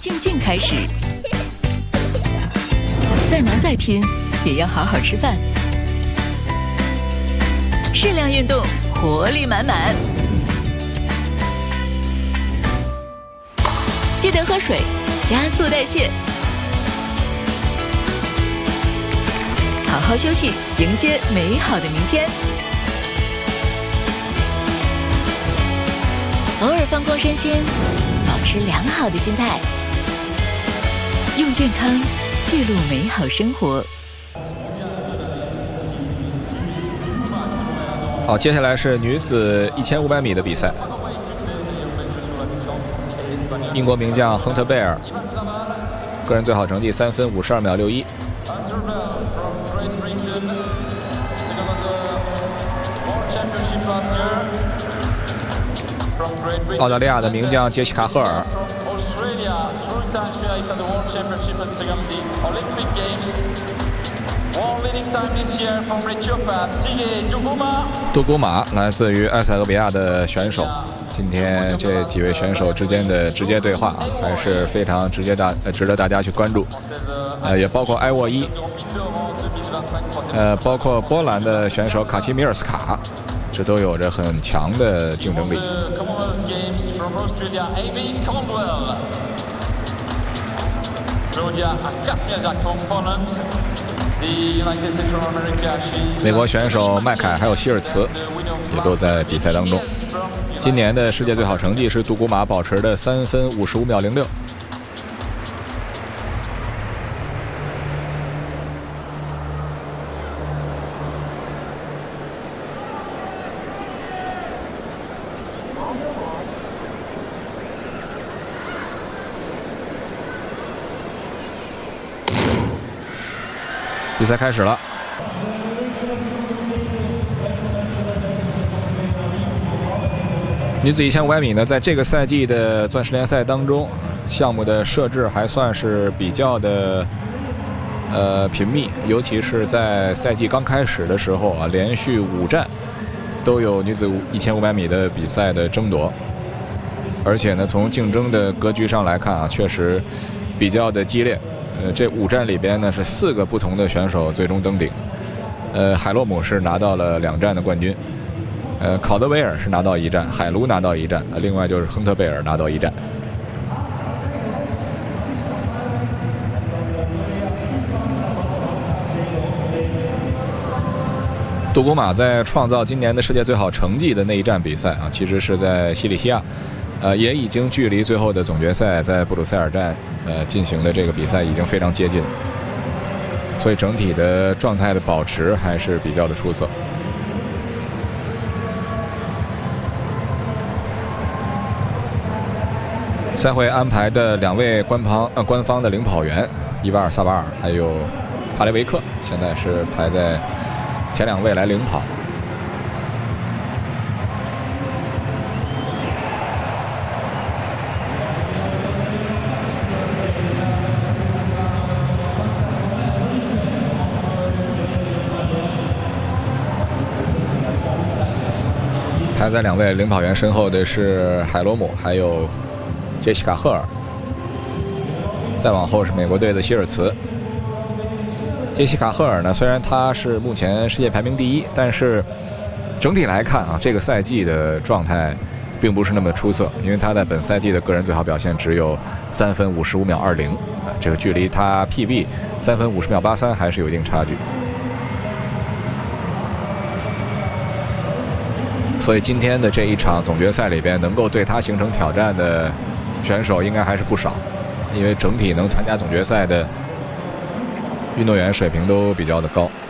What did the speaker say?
静静开始。再忙再拼，也要好好吃饭。适量运动，活力满满。记得喝水，加速代谢。好好休息，迎接美好的明天。偶尔放空身心，保持良好的心态，用健康记录美好生活。 好，接下来是女子1500米的比赛。英国名将亨特贝尔，个人最好成绩3分52秒61。澳大利亚的名将杰西卡·赫尔，杜古马来自于埃塞俄比亚的选手。今天这几位选手之间的直接对话还是非常值得大家去关注。也包括埃沃伊，包括波兰的选手卡奇米尔斯卡，这都有着很强的竞争力。美国选手麦凯还有希尔茨也都在比赛当中。今年的世界最好成绩是杜古马保持的3分55秒06。比赛开始了。女子1500米呢，在这个赛季的钻石联赛当中，项目的设置还算是比较的频密，尤其是在赛季刚开始的时候啊，连续5站都有女子1500米的比赛的争夺，而且呢，从竞争的格局上来看啊，确实比较的激烈。这5站里边呢是4个不同的选手最终登顶。海洛姆是拿到了2站的冠军，考德维尔是拿到1站，海卢拿到1站，另外就是亨特贝尔拿到1站。杜古马在创造今年的世界最好成绩的那一站比赛啊，其实是在西里西亚。也已经距离最后的总决赛在布鲁塞尔站进行的这个比赛已经非常接近了，所以整体的状态的保持还是比较的出色。赛会安排的2位官方的领跑员伊瓦尔萨瓦尔还有帕雷维克，现在是排在前2位来领跑。排在2位领跑员身后的是海罗姆还有杰西卡·赫尔，再往后是美国队的希尔茨。杰西卡·赫尔呢，虽然他是目前世界排名第1，但是整体来看啊，这个赛季的状态并不是那么出色，因为他在本赛季的个人最好表现只有3分55秒20，这个距离他 PB 3分50秒83还是有一定差距。所以今天的这一场总决赛里边，能够对他形成挑战的选手应该还是不少，因为整体能参加总决赛的运动员水平都比较的高。